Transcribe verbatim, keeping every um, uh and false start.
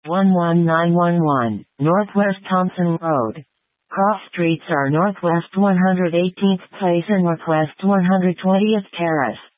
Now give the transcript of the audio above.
one one nine one one, Northwest Thompson Road. Cross streets are Northwest one hundred eighteenth Place and Northwest one hundred twentieth Terrace.